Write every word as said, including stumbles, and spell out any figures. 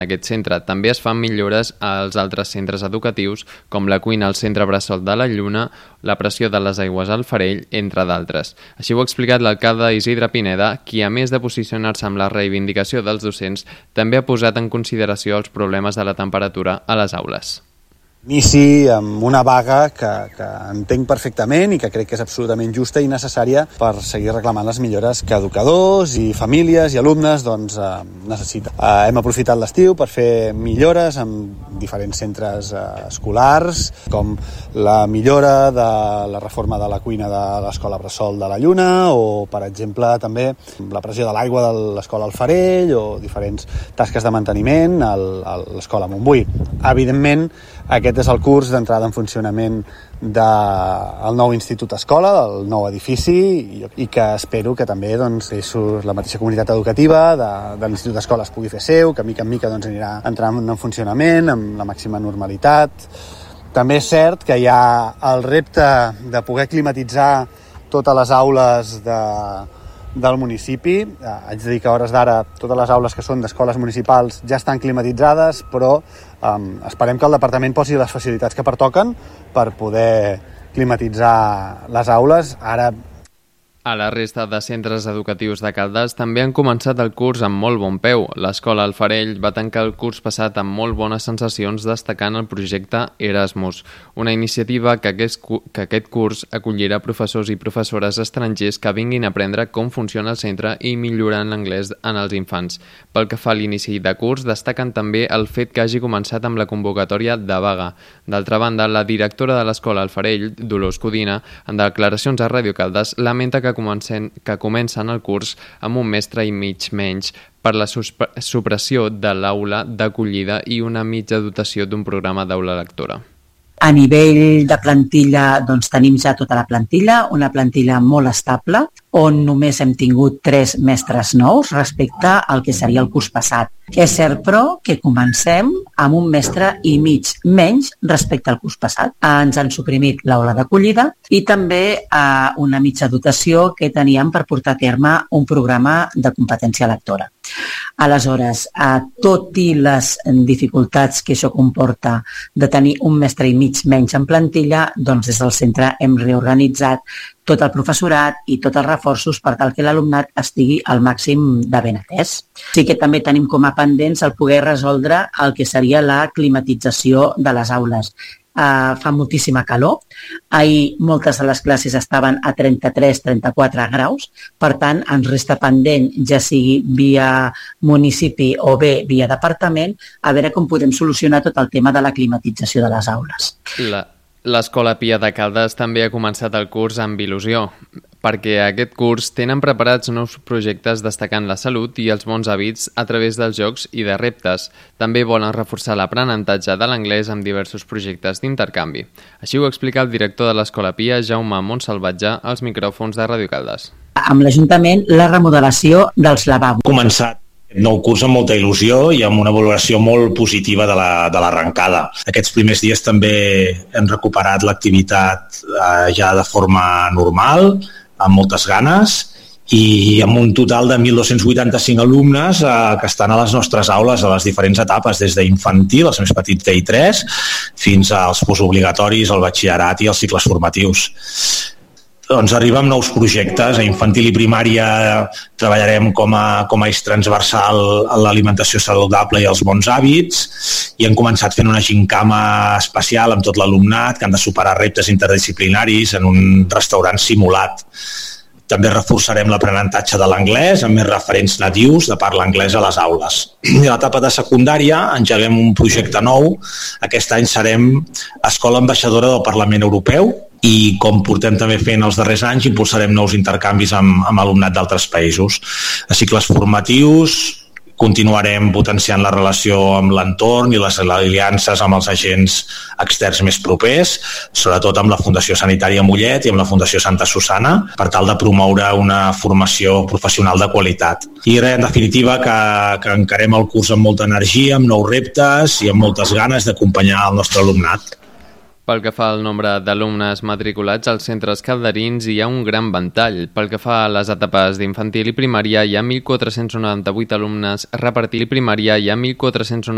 En aquest centre també es fan millores als altres centres educatius, com la cuina al centre Bressol de la Lluna, la pressió de les aigües al Farell, entre d'altres. Així ho ha explicat l'alcalde Isidre Pineda, qui a més de posicionar-se amb la reivindicació dels docents, també ha posat en consideració els problemes de la temperatura a les aules. Inici amb una vaga que, que entenc perfectament i que crec que és absolutament justa i necessària per seguir reclamant les millores que educadors i famílies i alumnes doncs, eh, necessiten. Eh, hem aprofitat l'estiu per fer millores en diferents centres eh, escolars, com la millora de la reforma de la cuina de l'Escola Bressol de la Lluna o, per exemple, també la pressió de l'aigua de l'Escola al Farell o diferents tasques de manteniment a l'Escola Montbui. Evidentment, aquest és el curs d'entrada en funcionament del nou Institut Escola, del nou edifici, i que espero que també doncs, la mateixa comunitat educativa de, de l'Institut Escola es pugui fer seu, que mica en mica doncs, anirà entrant en funcionament amb la màxima normalitat. També és cert que hi ha el repte de poder climatitzar totes les aules de, del municipi. Eh, haig de dir que a hores d'ara totes les aules que són d'escoles municipals ja estan climatitzades, però eh, esperem que el departament posi les facilitats que pertoquen per poder climatitzar les aules. Ara, a la resta de centres educatius de Caldes també han començat el curs amb molt bon peu. L'Escola al Farell va tancar el curs passat amb molt bones sensacions, destacant el projecte Erasmus, una iniciativa que aquest, que aquest curs acollirà professors i professores estrangers que vinguin a aprendre com funciona el centre i millorant l'anglès en els infants. Pel que fa a l'inici de curs, destaquen també el fet que hagi començat amb la convocatòria de vaga. D'altra banda, la directora de l'Escola al Farell, Dolors Codina, en declaracions a Ràdio Caldes, lamenta que Comencen, que comencen el curs amb un mestre i mig menys per la supressió de l'aula d'acollida i una mitja dotació d'un programa d'aula lectora. A nivell de plantilla, doncs tenim ja tota la plantilla, una plantilla molt estable, on només hem tingut tres mestres nous respecte al que seria el curs passat. És cert, però, que comencem amb un mestre i mig menys respecte al curs passat. Ens han suprimit l'aula d'acollida i també eh, una mitja dotació que teníem per portar a terme un programa de competència lectora. Aleshores, eh, tot i les dificultats que això comporta de tenir un mestre i mig menys en plantilla, doncs des del centre hem reorganitzat tot el professorat i tots els reforços per tal que l'alumnat estigui al màxim de ben atès. Sí que també tenim com a pendents el poder resoldre el que seria la climatització de les aules. Uh, fa moltíssima calor. Ahir moltes de les classes estaven a trenta-tres a trenta-quatre graus, per tant ens resta pendent, ja sigui via municipi o bé via departament, a veure com podem solucionar tot el tema de la climatització de les aules. La... L'Escola Pia de Caldes també ha començat el curs amb il·lusió, perquè aquest curs tenen preparats nous projectes destacant la salut i els bons hàbits a través dels jocs i de reptes. També volen reforçar l'aprenentatge de l'anglès amb diversos projectes d'intercanvi. Així ho explica el director de l'Escola Pia, Jaume Montsalvatge, als micròfons de Ràdio Caldes. Amb l'Ajuntament, la remodelació dels lavabos. Començat nou curs amb molta il·lusió i amb una valoració molt positiva de la, de l'arrencada. Aquests primers dies també hem recuperat l'activitat eh, ja de forma normal, amb moltes ganes, i amb un total de mil dos-cents vuitanta-cinc alumnes eh, que estan a les nostres aules a les diferents etapes, des d'infantil, els més petits d'E I tres, fins als postobligatoris, el batxillerat i els cicles formatius. Doncs arriba amb nous projectes. A infantil i primària treballarem com a, com a eix transversal a l'alimentació saludable i els bons hàbits, i hem començat fent una gincama especial amb tot l'alumnat que han de superar reptes interdisciplinaris en un restaurant simulat. També reforçarem l'aprenentatge de l'anglès amb més referents natius de parla anglesa a les aules. I a l'etapa de secundària engeguem un projecte nou. Aquest any serem Escola Ambaixadora del Parlament Europeu, i com portem també fent els darrers anys, impulsarem nous intercanvis amb, amb alumnat d'altres països. A cicles formatius continuarem potenciant la relació amb l'entorn i les aliances amb els agents externs més propers, sobretot amb la Fundació Sanitària Mollet i amb la Fundació Santa Susana, per tal de promoure una formació professional de qualitat. I res, en definitiva, que, que encarem el curs amb molta energia, amb nous reptes i amb moltes ganes d'acompanyar el nostre alumnat. Pel que fa al nombre d'alumnes matriculats als centres calderins, hi ha un gran ventall. Pel que fa a les etapes d'infantil i primària, hi ha mil quatre-cents noranta-vuit alumnes, repartit i primària hi ha mil quatre-cents